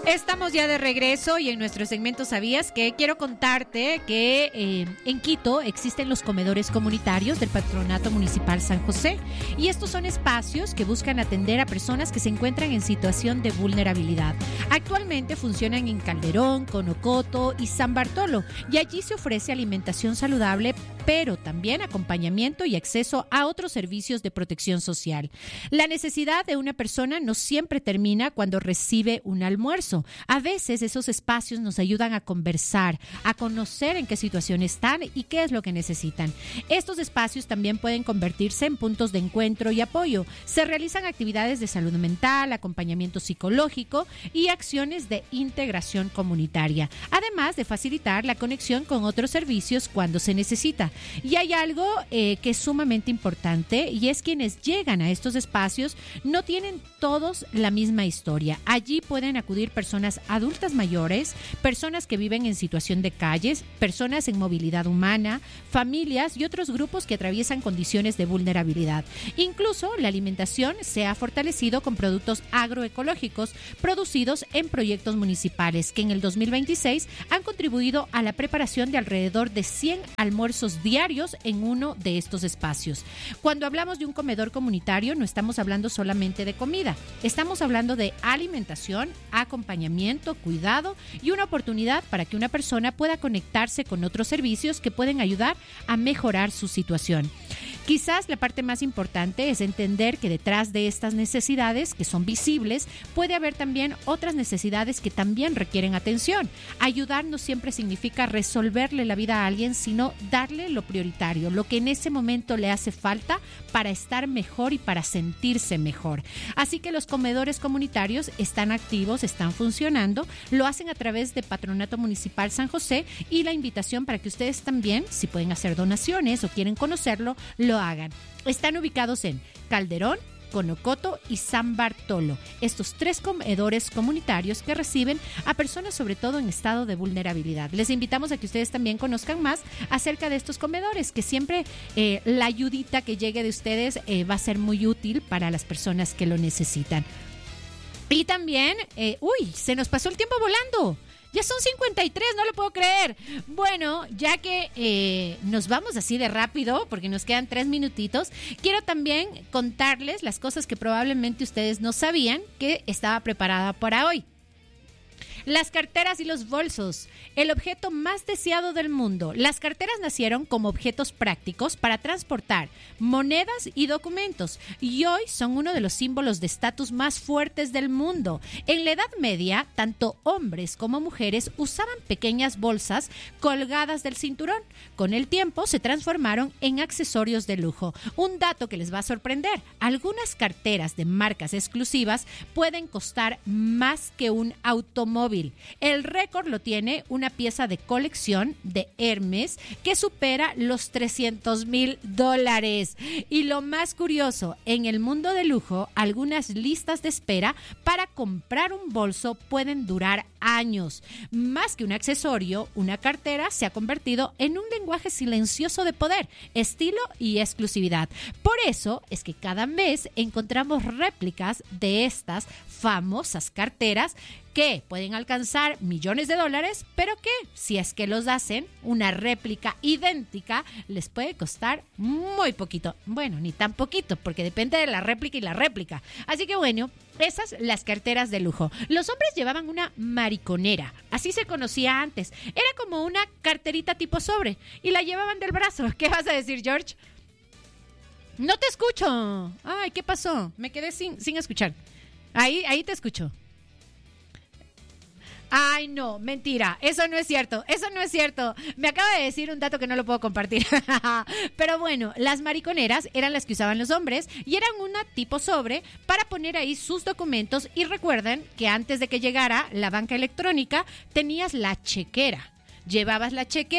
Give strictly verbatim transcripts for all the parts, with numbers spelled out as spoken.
Estamos ya de regreso y en nuestro segmento ¿Sabías qué? Quiero contarte que eh, en Quito existen los comedores comunitarios del Patronato Municipal San José, y estos son espacios que buscan atender a personas que se encuentran en situación de vulnerabilidad. Actualmente funcionan en Calderón, Conocoto y San Bartolo, y allí se ofrece alimentación saludable, pero también acompañamiento y acceso a otros servicios de protección social. La necesidad de una persona no siempre termina cuando recibe un almuerzo. A veces esos espacios nos ayudan a conversar, a conocer en qué situación están y qué es lo que necesitan. Estos espacios también pueden convertirse en puntos de encuentro y apoyo. Se realizan actividades de salud mental, acompañamiento psicológico y acciones de integración comunitaria, además de facilitar la conexión con otros servicios cuando se necesita. Y hay algo eh, que es sumamente importante, y es quienes llegan a estos espacios no tienen todos la misma historia. Allí pueden acudir personas adultas mayores, personas que viven en situación de calles, personas en movilidad humana, familias y otros grupos que atraviesan condiciones de vulnerabilidad. Incluso la alimentación se ha fortalecido con productos agroecológicos producidos en proyectos municipales que en el dos mil veintiséis han contribuido a la preparación de alrededor de cien almuerzos diarios en uno de estos espacios. Cuando hablamos de un comedor comunitario, no estamos hablando solamente de comida, estamos hablando de alimentación, acompañamiento, cuidado y una oportunidad para que una persona pueda conectarse con otros servicios que pueden ayudar a mejorar su situación. Quizás la parte más importante es entender que detrás de estas necesidades, que son visibles, puede haber también otras necesidades que también requieren atención. Ayudar no siempre significa resolverle la vida a alguien, sino darle lo prioritario, lo que en ese momento le hace falta para estar mejor y para sentirse mejor. Así que los comedores comunitarios están activos, están funcionando, lo hacen a través de Patronato Municipal San José, y la invitación para que ustedes también, si pueden hacer donaciones o quieren conocerlo, lo hagan. Están ubicados en Calderón, Conocoto y San Bartolo, estos tres comedores comunitarios que reciben a personas sobre todo en estado de vulnerabilidad. Les invitamos a que ustedes también conozcan más acerca de estos comedores, que siempre eh, la ayudita que llegue de ustedes eh, va a ser muy útil para las personas que lo necesitan. Y también, eh, uy, se nos pasó el tiempo volando. Ya son cincuenta y tres, no lo puedo creer. Bueno, ya que eh, nos vamos así de rápido, porque nos quedan tres minutitos, quiero también contarles las cosas que probablemente ustedes no sabían que estaba preparada para hoy. Las carteras y los bolsos, el objeto más deseado del mundo. Las carteras nacieron como objetos prácticos para transportar monedas y documentos, y hoy son uno de los símbolos de estatus más fuertes del mundo. En la Edad Media, tanto hombres como mujeres usaban pequeñas bolsas colgadas del cinturón. Con el tiempo se transformaron en accesorios de lujo. Un dato que les va a sorprender: algunas carteras de marcas exclusivas pueden costar más que un automóvil. El récord lo tiene una pieza de colección de Hermes que supera los trescientos mil dólares. Y lo más curioso, en el mundo de lujo, algunas listas de espera para comprar un bolso pueden durar años. Más que un accesorio, una cartera se ha convertido en un lenguaje silencioso de poder, estilo y exclusividad. Por eso es que cada mes encontramos réplicas de estas famosas carteras que pueden alcanzar millones de dólares, pero que, si es que los hacen, una réplica idéntica les puede costar muy poquito. Bueno, ni tan poquito, porque depende de la réplica y la réplica. Así que bueno, esas las carteras de lujo. Los hombres llevaban una mariconera, así se conocía antes. Era como una carterita tipo sobre y la llevaban del brazo. ¿Qué vas a decir, George? No te escucho. Ay, ¿qué pasó? Me quedé sin, sin escuchar. Ahí, ahí te escucho. Ay, no, mentira, eso no es cierto, eso no es cierto. Me acaba de decir un dato que no lo puedo compartir. Pero bueno, las mariconeras eran las que usaban los hombres y eran una tipo sobre para poner ahí sus documentos. Y recuerden que antes de que llegara la banca electrónica tenías la chequera. Llevabas la chequera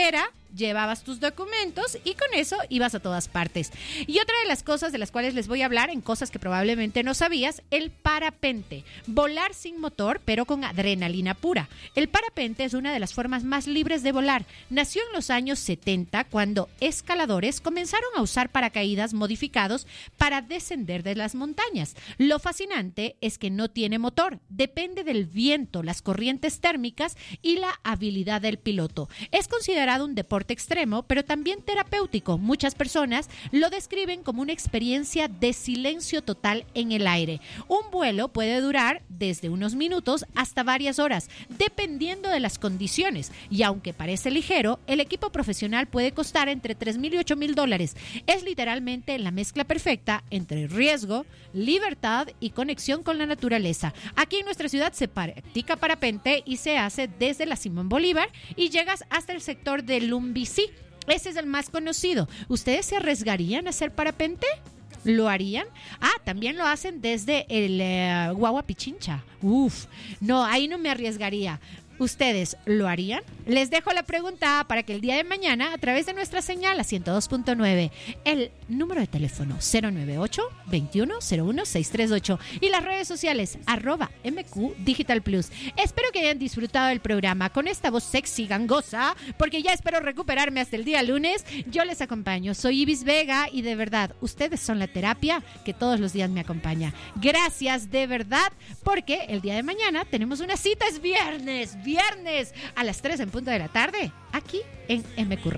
llevabas tus documentos y con eso ibas a todas partes. Y otra de las cosas de las cuales les voy a hablar, en cosas que probablemente no sabías, el parapente. Volar sin motor, pero con adrenalina pura. El parapente es una de las formas más libres de volar. Nació en los años setenta, cuando escaladores comenzaron a usar paracaídas modificados para descender de las montañas. Lo fascinante es que no tiene motor, depende del viento, las corrientes térmicas y la habilidad del piloto. Es considerado un deporte extremo, pero también terapéutico. Muchas personas lo describen como una experiencia de silencio total en el aire. Un vuelo puede durar desde unos minutos hasta varias horas, dependiendo de las condiciones. Y aunque parece ligero, el equipo profesional puede costar entre tres mil y ocho mil dólares. Es literalmente la mezcla perfecta entre riesgo, libertad y conexión con la naturaleza. Aquí en nuestra ciudad se practica parapente y se hace desde la Simón Bolívar y llegas hasta el sector de Lumbicí. Ese es el más conocido. ¿Ustedes se arriesgarían a hacer parapente? ¿Lo harían? Ah, también lo hacen desde el eh, Guagua Pichincha. Uf, no, ahí no me arriesgaría. ¿Ustedes lo harían? Les dejo la pregunta para que el día de mañana, a través de nuestra señal a ciento dos punto nueve, el número de teléfono cero nueve ocho, veintiuno, cero uno, seiscientos treinta y ocho y las redes sociales arroba M Q Digital Plus. Espero que hayan disfrutado del programa con esta voz sexy gangosa, porque ya espero recuperarme hasta el día lunes. Yo les acompaño, soy Ibis Vega y de verdad, ustedes son la terapia que todos los días me acompaña. Gracias de verdad, porque el día de mañana tenemos una cita, es viernes, viernes a las tres en punto de la tarde, aquí en M Q Radio.